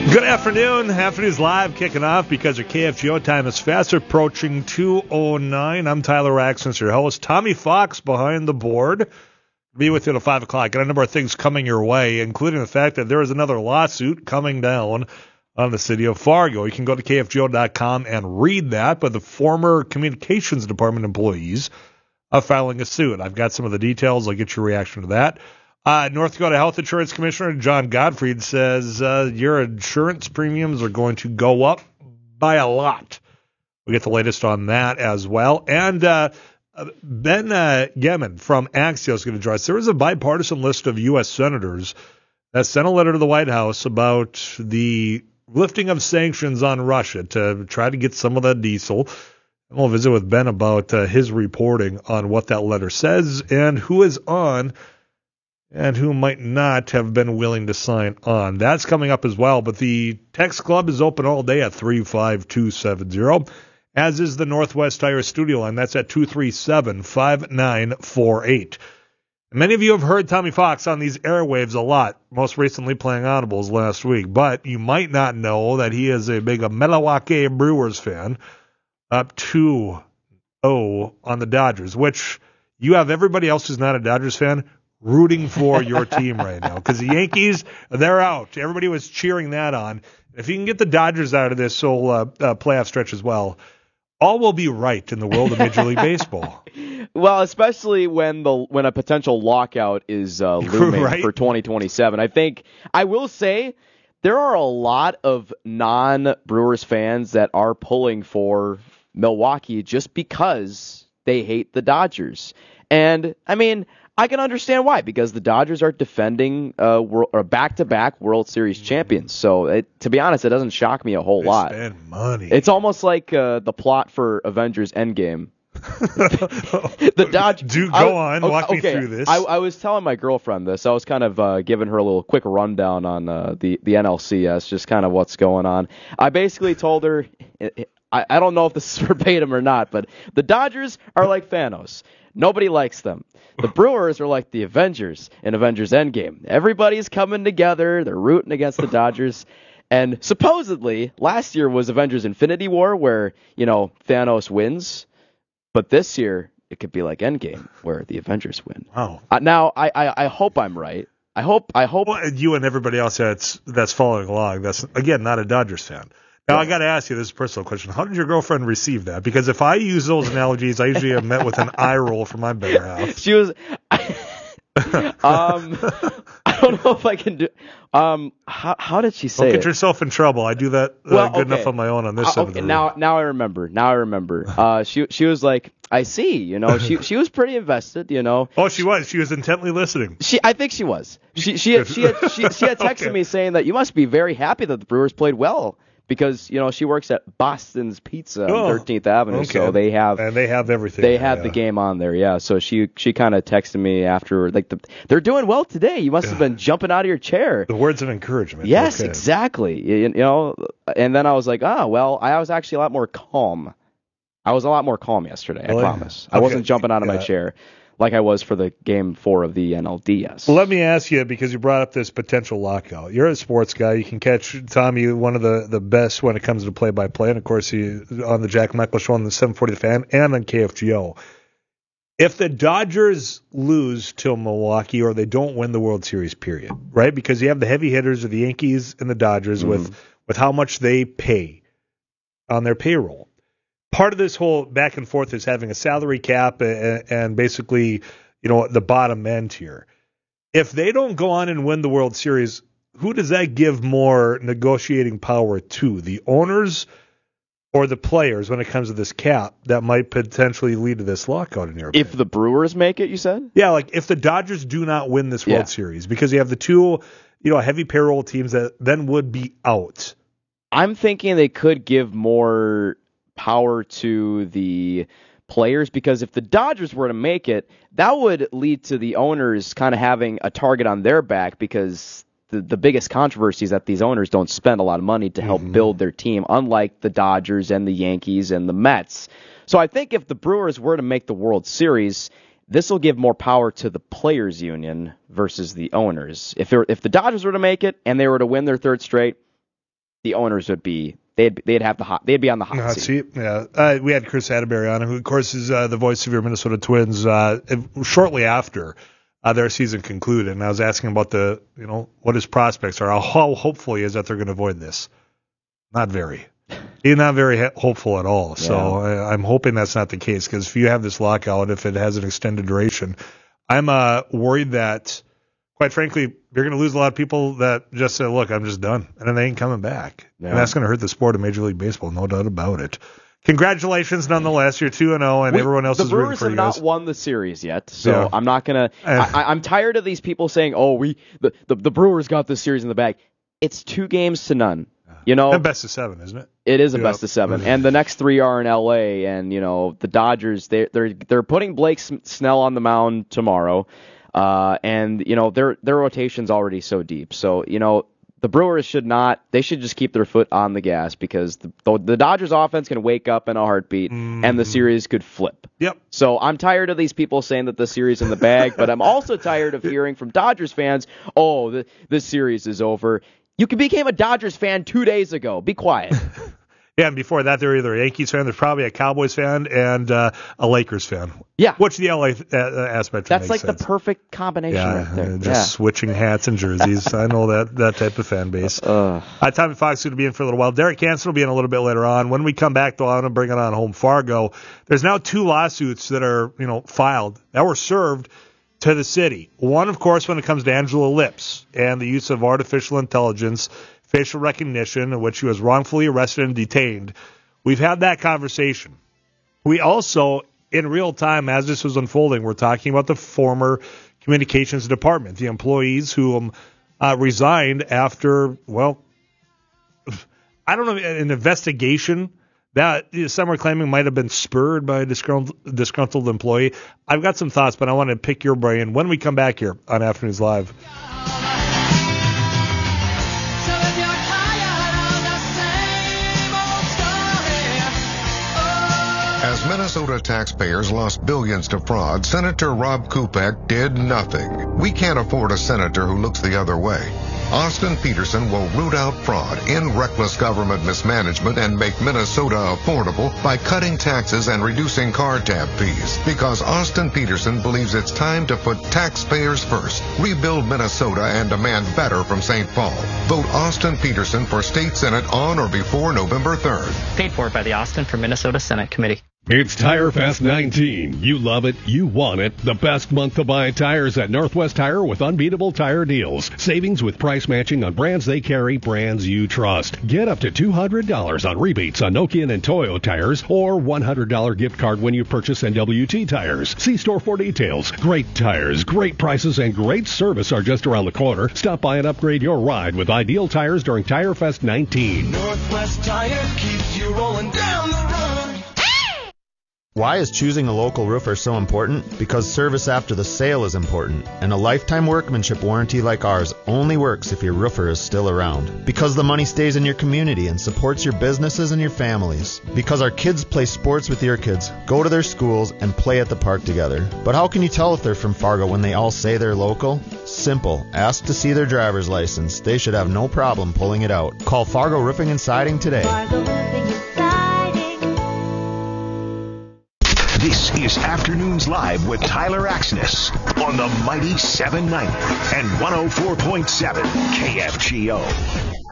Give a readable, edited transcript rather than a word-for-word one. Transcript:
Good afternoon. Afternoon's live kicking off because your KFGO time is fast approaching 2:09. I'm Tyler Raxton, your host. Tommy Fox behind the board. Be with you till 5 o'clock. Got a number of things coming your way, including the fact that there is another lawsuit coming down on the city of Fargo. You can go to KFGO.com and read that, but the former communications department employees are filing a suit. I've got some of the details. I'll get your reaction to that. North Dakota Health Insurance Commissioner John Gottfried says your insurance premiums are going to go up by a lot. We'll get the latest on that as well. And Ben Gemin from Axios is going to join us. There is a bipartisan list of U.S. senators that sent a letter to the White House about the lifting of sanctions on Russia to try to get some of that diesel. And we'll visit with Ben about his reporting on what that letter says and who is on and who might not have been willing to sign on. That's coming up as well, but the text club is open all day at 35270, as is the Northwest Tire studio line. That's at 237-5948. Many of you have heard Tommy Fox on these airwaves a lot, most recently playing Audibles last week, but you might not know that he is a big Milwaukee Brewers fan, up 2-0 on the Dodgers, which you have everybody else who's not a Dodgers fan rooting for your team right now, because the Yankees, they're out. Everybody was cheering that on. If you can get the Dodgers out of this whole playoff stretch as well, all will be right in the world of Major League Baseball. Well, especially when a potential lockout is looming right? for 2027. I will say there are a lot of non-Brewers fans that are pulling for Milwaukee just because they hate the Dodgers. And, I mean, I can understand why, because the Dodgers are defending back-to-back World Series champions. So, to be honest, it doesn't shock me a whole lot. Spend money. It's almost like the plot for Avengers Endgame. The Dodgers. Walk me through this. I was telling my girlfriend this. I was kind of giving her a little quick rundown on the NLCS, just kind of what's going on. I basically told her, I don't know if this is verbatim or not, but the Dodgers are like Thanos. Nobody likes them. The Brewers are like the Avengers in Avengers Endgame. Everybody's coming together. They're rooting against the Dodgers. And supposedly, last year was Avengers Infinity War, where, Thanos wins. But this year, it could be like Endgame, where the Avengers win. Wow. Now, I hope I'm right. I hope. Well, you and everybody else that's following along, that's, again, not a Dodgers fan. Now, I got to ask you this personal question. How did your girlfriend receive that? Because if I use those analogies, I usually am met with an eye roll from my better half. She was... I don't know if I can do... how did she say Don't get yourself in trouble. I do that good enough on my own on this side of the room. Now I remember. She was like, I see, she was pretty invested, Oh, she was. She was intently listening. I think she was. She had texted me saying that you must be very happy that the Brewers played well. Because, she works at Boston's Pizza on 13th Avenue, so they have everything. They have the game on there, yeah. So she kind of texted me after, they're doing well today. You must have been jumping out of your chair. The words of encouragement. Yes, exactly. And then I was like, I was actually a lot more calm. I was a lot more calm yesterday, I promise. I wasn't jumping out of my chair like I was for the Game 4 of the NLDS. Well, let me ask you, because you brought up this potential lockout. You're a sports guy. You can catch Tommy, one of the best when it comes to play-by-play. And, of course, he on the Jack Michael Show on the 740 The Fan and on KFGO. If the Dodgers lose to Milwaukee or they don't win the World Series, period, right? Because you have the heavy hitters of the Yankees and the Dodgers with how much they pay on their payroll. Part of this whole back and forth is having a salary cap and basically, the bottom end here. If they don't go on and win the World Series, who does that give more negotiating power to? The owners or the players when it comes to this cap that might potentially lead to this lockout in your opinion? If the Brewers make it, you said? Yeah, like if the Dodgers do not win this World Series, because you have the two, heavy payroll teams that then would be out. I'm thinking they could give more power to the players, because if the Dodgers were to make it, that would lead to the owners kind of having a target on their back, because the biggest controversy is that these owners don't spend a lot of money to help build their team, unlike the Dodgers and the Yankees and the Mets. So I think if the Brewers were to make the World Series, this will give more power to the players' union versus the owners. If the Dodgers were to make it and they were to win their third straight, the owners would be. They'd be on the hot seat. Yeah. We had Chris Atterbury on, who of course is the voice of your Minnesota Twins, shortly after their season concluded. And I was asking about what his prospects are. How hopeful he is that they're going to avoid this. Not very. He's not very hopeful at all. So I'm hoping that's not the case, because if you have this lockout, if it has an extended duration, I'm worried that, quite frankly, you're going to lose a lot of people that just say, look, I'm just done, and then they ain't coming back. Yeah. And that's going to hurt the sport of Major League Baseball, no doubt about it. Congratulations, nonetheless. You're 2-0, and everyone else is rooting for you guys. The Brewers have not won the series yet, so I'm not going to I'm tired of these people saying, the Brewers got this series in the bag. It's 2-0. And best of 7, isn't it? It is a best of 7, and the next 3 are in L.A. And the Dodgers, they're putting Blake Snell on the mound tomorrow, and their rotation's already so deep. So the Brewers should just keep their foot on the gas, because the Dodgers offense can wake up in a heartbeat, and the series could flip. Yep. So I'm tired of these people saying that the series is in the bag, but I'm also tired of hearing from Dodgers fans, this series is over. You became a Dodgers fan 2 days ago. Be quiet. Yeah, and before that, they're either a Yankees fan, there's probably a Cowboys fan, and a Lakers fan. Yeah. Which the LA aspect That's like sense. The perfect combination right there. Switching hats and jerseys. I know that type of fan base. Tommy Fox is going to be in for a little while. Derek Hansen will be in a little bit later on. When we come back, though, I want to bring it on home Fargo. There's now 2 lawsuits that are filed, that were served to the city. One, of course, when it comes to Angela Lips and the use of artificial intelligence, facial recognition, in which she was wrongfully arrested and detained. We've had that conversation. We also, in real time, as this was unfolding, we're talking about the former communications department, the employees who resigned after, I don't know, an investigation that some are claiming might have been spurred by a disgruntled employee. I've got some thoughts, but I want to pick your brain when we come back here on Afternoons Live. As Minnesota taxpayers lost billions to fraud, Senator Rob Kupek did nothing. We can't afford a senator who looks the other way. Austin Peterson will root out fraud, end reckless government mismanagement, and make Minnesota affordable by cutting taxes and reducing car tab fees. Because Austin Peterson believes it's time to put taxpayers first, rebuild Minnesota, and demand better from St. Paul. Vote Austin Peterson for State Senate on or before November 3rd. Paid for by the Austin for Minnesota Senate Committee. It's Tire Fest 19. You love it. You want it. The best month to buy tires at Northwest Tire with unbeatable tire deals. Savings with price matching on brands they carry, brands you trust. Get up to $200 on rebates on Nokian and Toyo tires, or $100 gift card when you purchase NWT tires. See store for details. Great tires, great prices, and great service are just around the corner. Stop by and upgrade your ride with Ideal Tires during Tire Fest 19. Northwest Tire keeps you rolling down the road. Why is choosing a local roofer so important? Because service after the sale is important, and a lifetime workmanship warranty like ours only works if your roofer is still around. Because the money stays in your community and supports your businesses and your families. Because our kids play sports with your kids, go to their schools, and play at the park together. But how can you tell if they're from Fargo when they all say they're local? Simple. Ask to see their driver's license. They should have no problem pulling it out. Call Fargo Roofing and Siding today. Fargo Roofing and Siding. This is Afternoons Live with Tyler Axness on the mighty 790 and 104.7 KFGO.